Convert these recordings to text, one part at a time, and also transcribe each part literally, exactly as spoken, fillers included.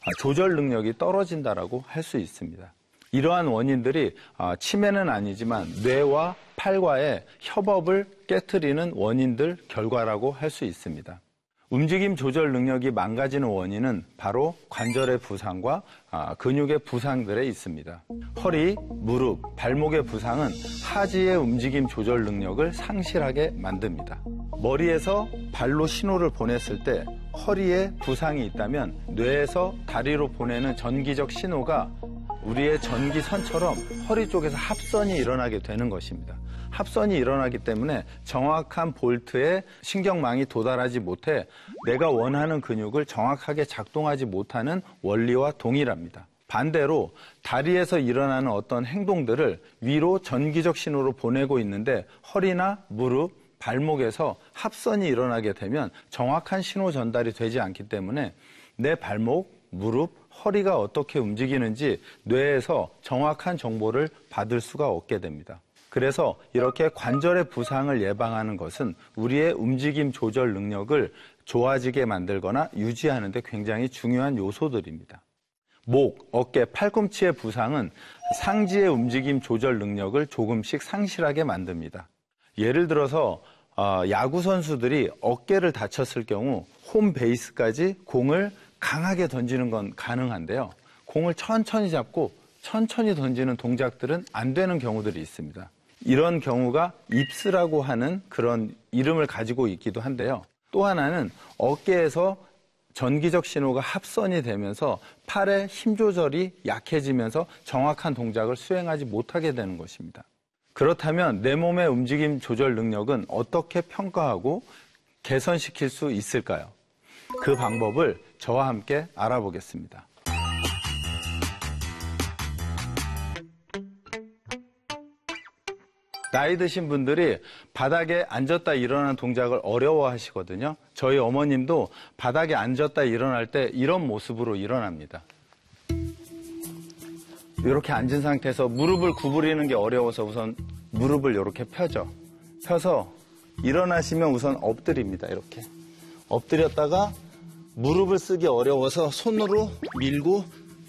조절 능력이 떨어진다라고 할 수 있습니다. 이러한 원인들이 치매는 아니지만 뇌와 팔과의 협업을 깨트리는 원인들 결과라고 할 수 있습니다. 움직임 조절 능력이 망가지는 원인은 바로 관절의 부상과 근육의 부상들에 있습니다. 허리, 무릎, 발목의 부상은 하지의 움직임 조절 능력을 상실하게 만듭니다. 머리에서 발로 신호를 보냈을 때 허리에 부상이 있다면 뇌에서 다리로 보내는 전기적 신호가 우리의 전기선처럼 허리 쪽에서 합선이 일어나게 되는 것입니다. 합선이 일어나기 때문에 정확한 볼트에 신경망이 도달하지 못해 내가 원하는 근육을 정확하게 작동하지 못하는 원리와 동일합니다. 반대로 다리에서 일어나는 어떤 행동들을 위로 전기적 신호로 보내고 있는데 허리나 무릎, 발목에서 합선이 일어나게 되면 정확한 신호 전달이 되지 않기 때문에 내 발목, 무릎, 허리가 어떻게 움직이는지 뇌에서 정확한 정보를 받을 수가 없게 됩니다. 그래서 이렇게 관절의 부상을 예방하는 것은 우리의 움직임 조절 능력을 좋아지게 만들거나 유지하는 데 굉장히 중요한 요소들입니다. 목, 어깨, 팔꿈치의 부상은 상지의 움직임 조절 능력을 조금씩 상실하게 만듭니다. 예를 들어서 야구 선수들이 어깨를 다쳤을 경우 홈 베이스까지 공을 강하게 던지는 건 가능한데요. 공을 천천히 잡고 천천히 던지는 동작들은 안 되는 경우들이 있습니다. 이런 경우가 입스라고 하는 그런 이름을 가지고 있기도 한데요. 또 하나는 어깨에서 전기적 신호가 합선이 되면서 팔의 힘 조절이 약해지면서 정확한 동작을 수행하지 못하게 되는 것입니다. 그렇다면 내 몸의 움직임 조절 능력은 어떻게 평가하고 개선시킬 수 있을까요? 그 방법을 저와 함께 알아보겠습니다. 나이 드신 분들이 바닥에 앉았다 일어나는 동작을 어려워하시거든요. 저희 어머님도 바닥에 앉았다 일어날 때 이런 모습으로 일어납니다. 이렇게 앉은 상태에서 무릎을 구부리는 게 어려워서 우선 무릎을 이렇게 펴죠. 펴서 일어나시면 우선 엎드립니다. 이렇게. 엎드렸다가 무릎을 쓰기 어려워서 손으로 밀고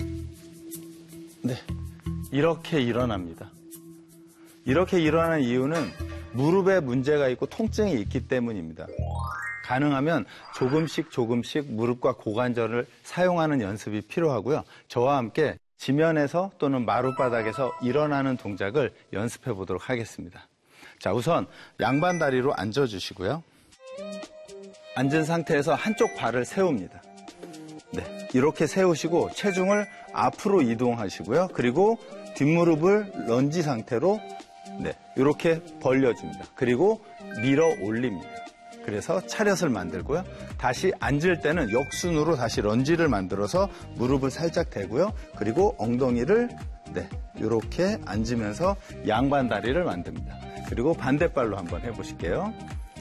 네, 이렇게 일어납니다. 이렇게 일어나는 이유는 무릎에 문제가 있고 통증이 있기 때문입니다. 가능하면 조금씩 조금씩 무릎과 고관절을 사용하는 연습이 필요하고요. 저와 함께 지면에서 또는 마룻바닥에서 일어나는 동작을 연습해 보도록 하겠습니다. 자, 우선 양반 다리로 앉아주시고요. 앉은 상태에서 한쪽 발을 세웁니다. 네, 이렇게 세우시고 체중을 앞으로 이동하시고요. 그리고 뒷무릎을 런지 상태로 네, 이렇게 벌려줍니다. 그리고 밀어 올립니다. 그래서 차렷을 만들고요. 다시 앉을 때는 역순으로 다시 런지를 만들어서 무릎을 살짝 대고요. 그리고 엉덩이를 네, 이렇게 앉으면서 양반 다리를 만듭니다. 그리고 반대발로 한번 해보실게요.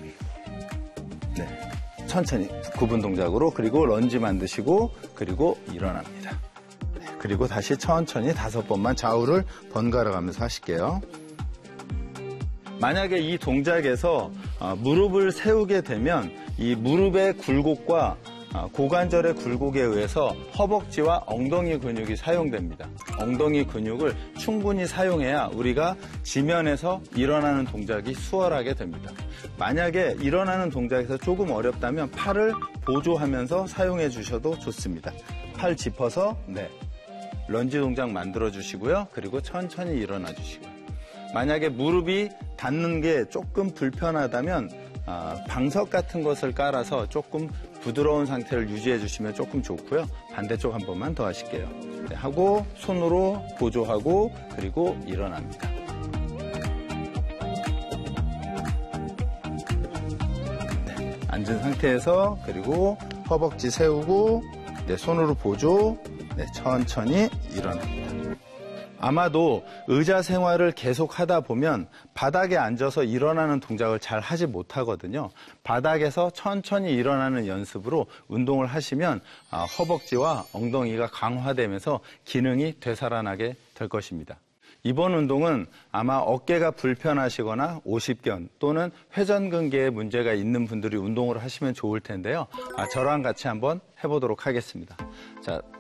네, 천천히 구분 동작으로 그리고 런지 만드시고 그리고 일어납니다. 네, 그리고 다시 천천히 다섯 번만 좌우를 번갈아 가면서 하실게요. 만약에 이 동작에서 무릎을 세우게 되면 이 무릎의 굴곡과 고관절의 굴곡에 의해서 허벅지와 엉덩이 근육이 사용됩니다. 엉덩이 근육을 충분히 사용해야 우리가 지면에서 일어나는 동작이 수월하게 됩니다. 만약에 일어나는 동작에서 조금 어렵다면 팔을 보조하면서 사용해 주셔도 좋습니다. 팔 짚어서 네, 런지 동작 만들어 주시고요. 그리고 천천히 일어나 주시고요. 만약에 무릎이 닿는 게 조금 불편하다면 아, 방석 같은 것을 깔아서 조금 부드러운 상태를 유지해 주시면 조금 좋고요. 반대쪽 한 번만 더 하실게요. 네, 하고 손으로 보조하고 그리고 일어납니다. 네, 앉은 상태에서 그리고 허벅지 세우고 네, 손으로 보조 네, 천천히 일어납니다. 아마도 의자 생활을 계속 하다 보면 바닥에 앉아서 일어나는 동작을 잘 하지 못하거든요. 바닥에서 천천히 일어나는 연습으로 운동을 하시면 허벅지와 엉덩이가 강화되면서 기능이 되살아나게 될 것입니다. 이번 운동은 아마 어깨가 불편하시거나 오십견 또는 회전근개에 문제가 있는 분들이 운동을 하시면 좋을 텐데요. 저랑 같이 한번 해보도록 하겠습니다. 자,